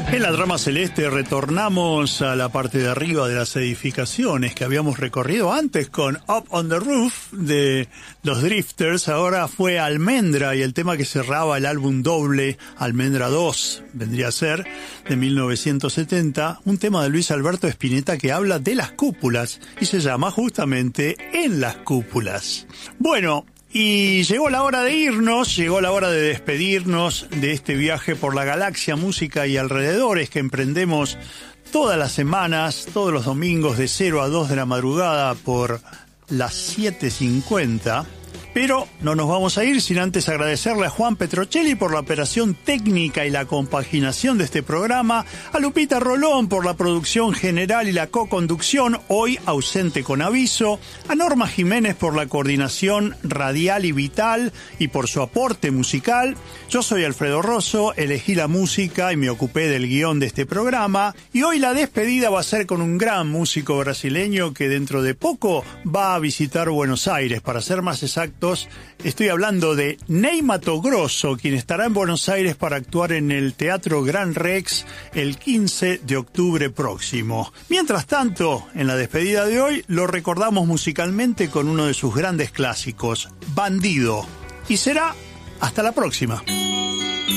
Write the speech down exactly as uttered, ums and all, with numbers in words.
En la trama celeste retornamos a la parte de arriba de las edificaciones que habíamos recorrido antes con Up on the Roof de los Drifters. Ahora fue Almendra y el tema que cerraba el álbum doble Almendra dos, vendría a ser, de mil novecientos setenta, un tema de Luis Alberto Spinetta que habla de las cúpulas y se llama justamente En las cúpulas. Bueno, y llegó la hora de irnos, llegó la hora de despedirnos de este viaje por la galaxia, música y alrededores que emprendemos todas las semanas, todos los domingos de cero a dos de la madrugada por las siete cincuenta. Pero no nos vamos a ir sin antes agradecerle a Juan Petrocelli por la operación técnica y la compaginación de este programa, a Lupita Rolón por la producción general y la co-conducción, hoy ausente con aviso, a Norma Jiménez por la coordinación radial y vital y por su aporte musical. Yo soy Alfredo Rosso, elegí la música y me ocupé del guión de este programa, y hoy la despedida va a ser con un gran músico brasileño que dentro de poco va a visitar Buenos Aires, para ser más exacto. Estoy hablando de Ney Matogrosso, quien estará en Buenos Aires para actuar en el Teatro Gran Rex el quince de octubre próximo. Mientras tanto, en la despedida de hoy, lo recordamos musicalmente con uno de sus grandes clásicos, Bandido. Y será hasta la próxima.